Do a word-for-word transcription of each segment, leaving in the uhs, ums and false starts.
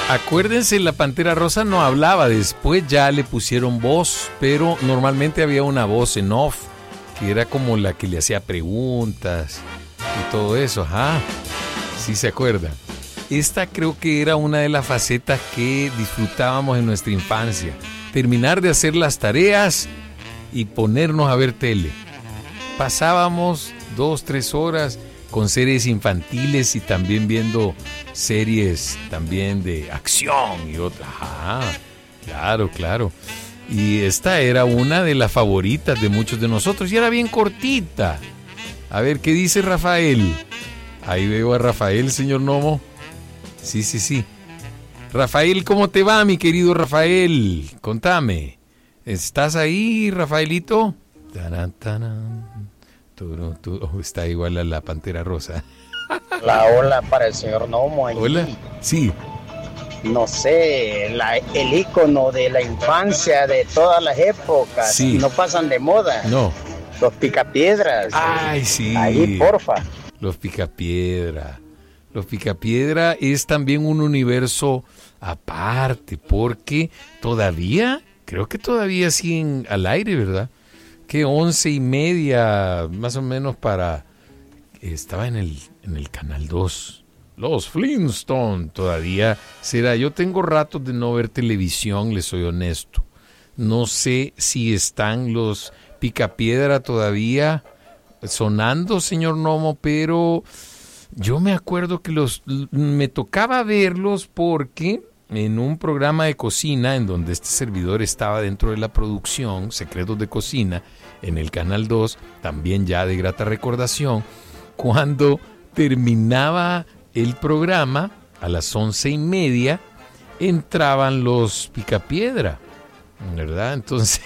Acuérdense, la Pantera Rosa no hablaba, después ya le pusieron voz, pero normalmente había una voz en off, que era como la que le hacía preguntas y todo eso, ajá, sí se acuerda. Esta creo que era una de las facetas que disfrutábamos en nuestra infancia, terminar de hacer las tareas y ponernos a ver tele. Pasábamos dos, tres horas con series infantiles y también viendo series también de acción y otras. Ah, claro, claro. Y esta era una de las favoritas de muchos de nosotros y era bien cortita. A ver, ¿qué dice Rafael? Ahí veo a Rafael, señor Nomo. Sí, sí, sí. Rafael, ¿cómo te va, mi querido Rafael? Contame. ¿Estás ahí, Rafaelito? Taran, taran. Tú, tú, oh, está igual a la Pantera Rosa. La ola para el señor Nomo allí. Hola, sí. No sé, la, el ícono de la infancia de todas las épocas. Sí. No pasan de moda. No. Los Picapiedras. Ay, sí. Ahí, porfa. Los Picapiedra. Los Picapiedra es también un universo aparte, porque todavía, creo que todavía siguen al aire, ¿verdad? Que once y media, más o menos, para... Estaba en el, en el Canal dos. Los Flintstones todavía será. Yo tengo ratos de no ver televisión, les soy honesto. No sé si están los Picapiedra todavía sonando, señor Nomo, pero yo me acuerdo que los me tocaba verlos porque en un programa de cocina en donde este servidor estaba dentro de la producción, Secretos de Cocina, en el Canal dos, también ya de grata recordación, cuando terminaba el programa, a las once y media, entraban los Picapiedra, ¿verdad? Entonces,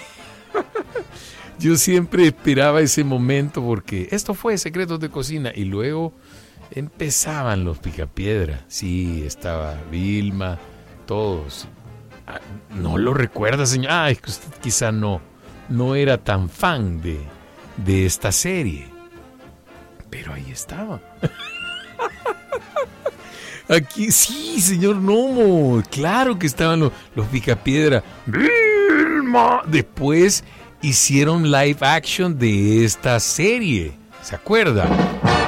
yo siempre esperaba ese momento porque esto fue Secretos de Cocina y luego empezaban los Picapiedra. Sí, estaba Vilma, todos. Ah, ¿no lo recuerda, señor? Ah, es que usted quizá no, no era tan fan de, de esta serie. Pero ahí estaba. Aquí sí, señor Nomo. Claro que estaban los, los Picapiedra. Vilma. Después hicieron live action de esta serie. ¿Se acuerda?